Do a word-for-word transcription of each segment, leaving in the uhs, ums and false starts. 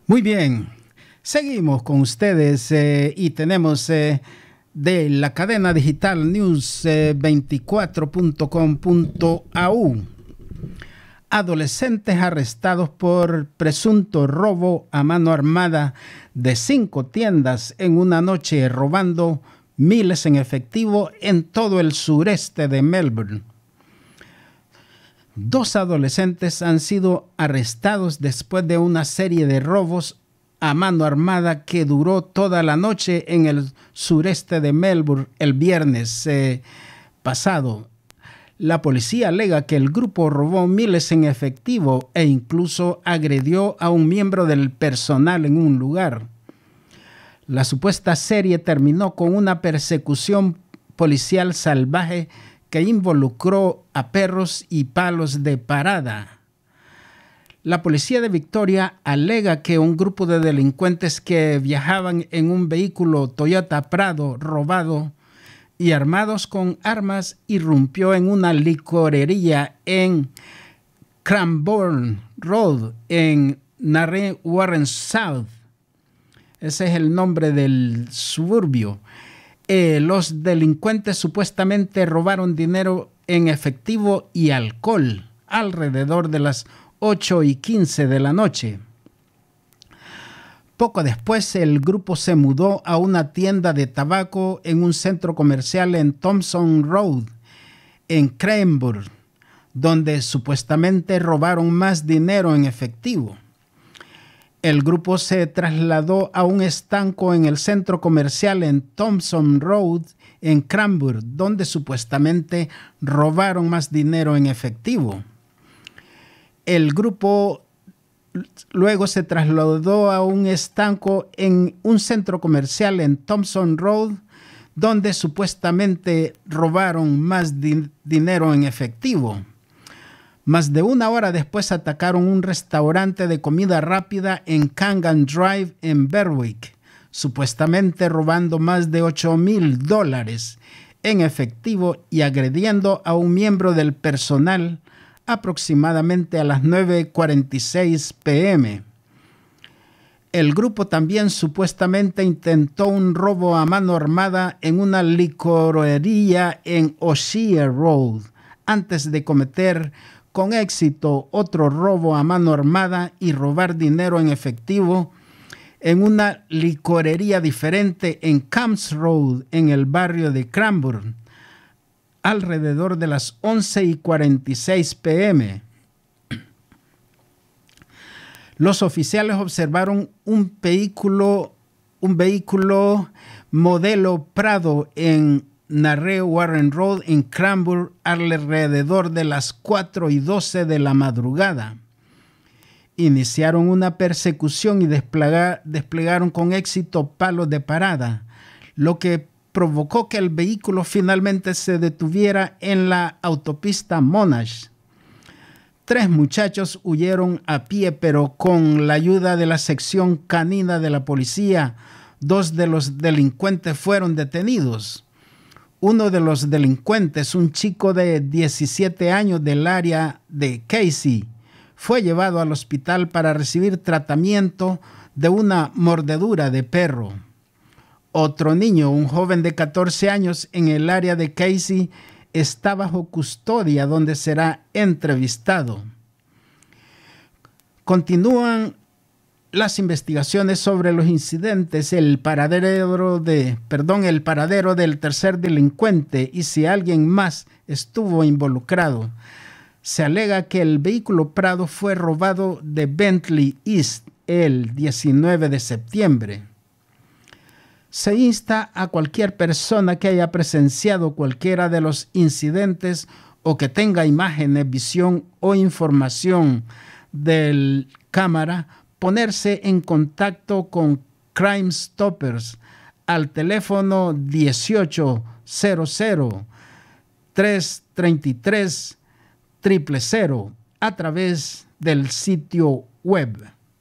Muy bien, seguimos con ustedes eh, y tenemos eh, de la cadena digital news veinticuatro punto com punto a u. Adolescentes arrestados por presunto robo a mano armada de cinco tiendas en una noche, robando miles en efectivo en todo el sureste de Melbourne. Dos adolescentes han sido arrestados después de una serie de robos a mano armada que duró toda la noche en el sureste de Melbourne el viernes eh, pasado. La policía alega que el grupo robó miles en efectivo e incluso agredió a un miembro del personal en un lugar. La supuesta serie terminó con una persecución policial salvaje que involucró a perros y palos de parada. La policía de Victoria alega que un grupo de delincuentes que viajaban en un vehículo Toyota Prado robado y armados con armas irrumpió en una licorería en Cranbourne Road en Narre Warren South. Ese es el nombre del suburbio. Eh, los delincuentes supuestamente robaron dinero en efectivo y alcohol alrededor de las ocho y quince de la noche. Poco después, el grupo se mudó a una tienda de tabaco en un centro comercial en Thompson Road, en Cranbourne, donde supuestamente robaron más dinero en efectivo. El grupo se trasladó a un estanco en el centro comercial en Thompson Road, en Cranbourne, donde supuestamente robaron más dinero en efectivo. El grupo luego se trasladó a un estanco en un centro comercial en Thompson Road, donde supuestamente robaron más di- dinero en efectivo. Más de una hora después atacaron un restaurante de comida rápida en Kangan Drive en Berwick, supuestamente robando más de ocho mil dólares en efectivo y agrediendo a un miembro del personal aproximadamente a las nueve cuarenta y seis pe eme. El grupo también supuestamente intentó un robo a mano armada en una licorería en O'Shea Road antes de cometer con éxito otro robo a mano armada y robar dinero en efectivo en una licorería diferente en Camps Road en el barrio de Cranbourne alrededor de las once y cuarenta y seis pe eme. Los oficiales observaron un vehículo, un vehículo modelo Prado en Narre Warren Road en Cranbourne alrededor de las cuatro y doce de la madrugada. Iniciaron una persecución y desplegar, desplegaron con éxito palos de parada, lo que provocó que el vehículo finalmente se detuviera en la autopista Monash. Tres muchachos huyeron a pie, pero con la ayuda de la sección canina de la policía, dos de los delincuentes fueron detenidos. Uno de los delincuentes, un chico de diecisiete años del área de Casey, fue llevado al hospital para recibir tratamiento de una mordedura de perro. Otro niño, un joven de catorce años en el área de Casey, está bajo custodia donde será entrevistado. Continúan las investigaciones sobre los incidentes, el paradero de, perdón, el paradero del tercer delincuente y si alguien más estuvo involucrado. Se alega que el vehículo Prado fue robado de Bentley East el diecinueve de septiembre. Se insta a cualquier persona que haya presenciado cualquiera de los incidentes o que tenga imágenes, visión o información del cámara, ponerse en contacto con Crime Stoppers al teléfono dieciocho cero cero, tres tres tres, cero cero cero a través del sitio web.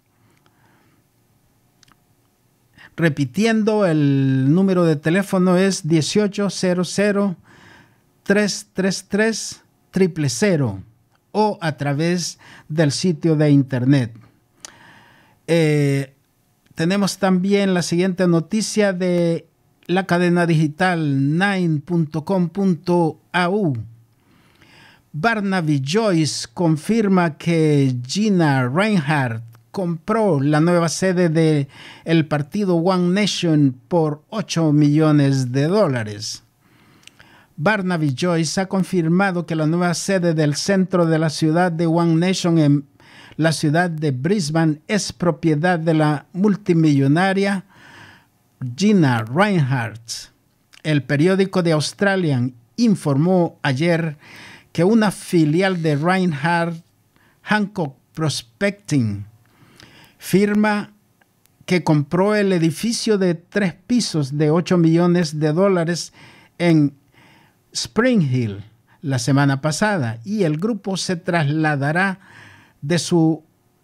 Repitiendo, el número de teléfono es dieciocho cero cero, tres tres tres, cero cero cero o a través del sitio de internet. Eh, tenemos también la siguiente noticia de la cadena digital nine punto com punto a u. Barnaby Joyce confirma que Gina Rinehart compró la nueva sede del partido One Nation por ocho millones de dólares. Barnaby Joyce ha confirmado que la nueva sede del centro de la ciudad de One Nation en la ciudad de Brisbane es propiedad de la multimillonaria Gina Rinehart. El periódico The Australian informó ayer que una filial de Rinehart, Hancock Prospecting, firma que compró el edificio de tres pisos de ocho millones de dólares en Spring Hill la semana pasada, y el grupo se trasladará de su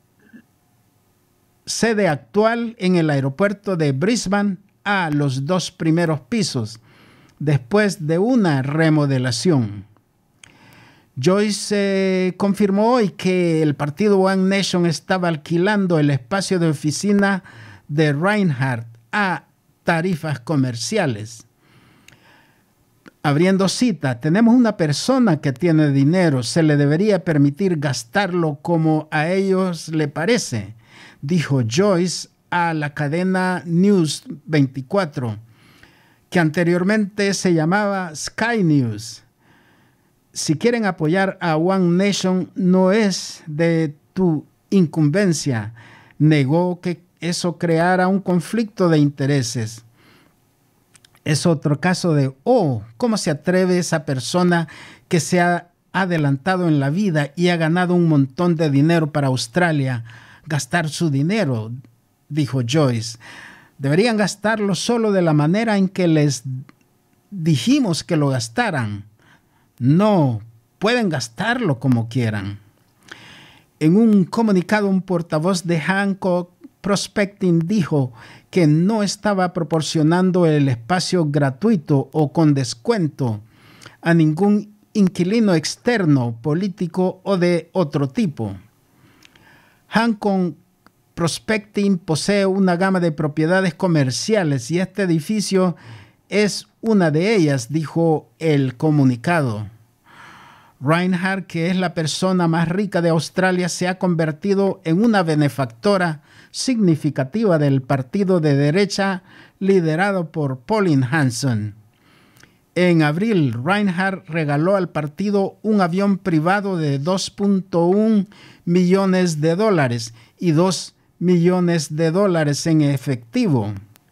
sede actual en el aeropuerto de Brisbane a los dos primeros pisos después de una remodelación. Joyce eh, confirmó hoy que el partido One Nation estaba alquilando el espacio de oficina de Rinehart a tarifas comerciales. Abriendo cita, tenemos una persona que tiene dinero, se le debería permitir gastarlo como a ellos le parece, dijo Joyce a la cadena News veinticuatro, que anteriormente se llamaba Sky News. Si quieren apoyar a One Nation, no es de tu incumbencia. Negó que eso creara un conflicto de intereses. Es otro caso de, oh, ¿cómo se atreve esa persona que se ha adelantado en la vida y ha ganado un montón de dinero para Australia gastar su dinero? Dijo Joyce. Deberían gastarlo solo de la manera en que les dijimos que lo gastaran. No, pueden gastarlo como quieran. En un comunicado, un portavoz de Hancock Prospecting dijo que no estaba proporcionando el espacio gratuito o con descuento a ningún inquilino externo, político o de otro tipo. Hancock Prospecting posee una gama de propiedades comerciales y este edificio es una de ellas, dijo el comunicado. Rinehart, que es la persona más rica de Australia, se ha convertido en una benefactora significativa del partido de derecha liderado por Pauline Hanson. En abril, Rinehart regaló al partido un avión privado de dos punto uno millones de dólares y dos millones de dólares en efectivo.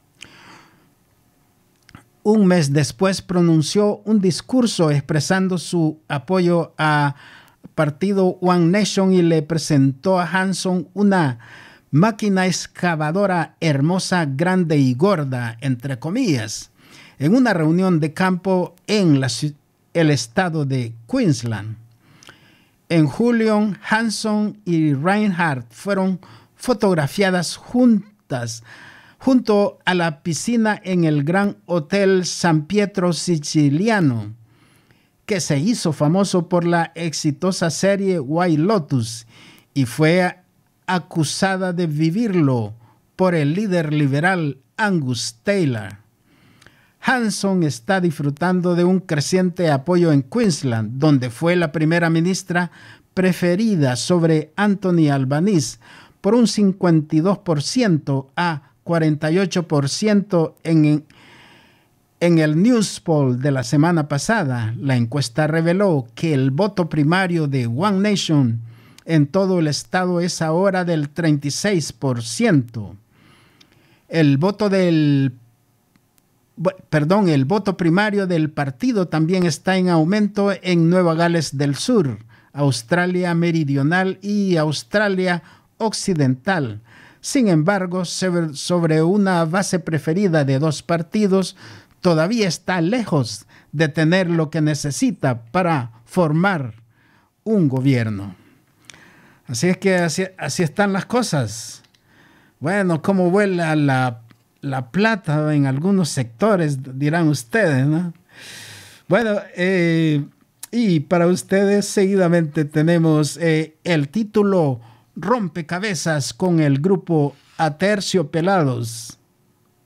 Un mes después pronunció un discurso expresando su apoyo al partido One Nation y le presentó a Hanson una máquina excavadora hermosa, grande y gorda, entre comillas, en una reunión de campo en la, el estado de Queensland. En julio, Hanson y Rinehart fueron fotografiadas juntas junto a la piscina en el Gran Hotel San Pietro Siciliano, que se hizo famoso por la exitosa serie White Lotus y fue acusada de vivirlo por el líder liberal Angus Taylor. Hanson está disfrutando de un creciente apoyo en Queensland, donde fue la primera ministra preferida sobre Anthony Albanese por un cincuenta y dos por ciento a cuarenta y ocho por ciento en, en el Newspoll de la semana pasada. La encuesta reveló que el voto primario de One Nation en todo el estado es ahora del treinta y seis por ciento. El voto del perdón, el voto primario del partido también está en aumento en Nueva Gales del Sur, Australia Meridional y Australia Occidental. Sin embargo, sobre una base preferida de dos partidos, todavía está lejos de tener lo que necesita para formar un gobierno. Así es que así, así están las cosas. Bueno, cómo vuela la, la plata en algunos sectores, dirán ustedes, ¿no? Bueno, eh, y para ustedes seguidamente tenemos eh, el título rompecabezas con el grupo Aterciopelados.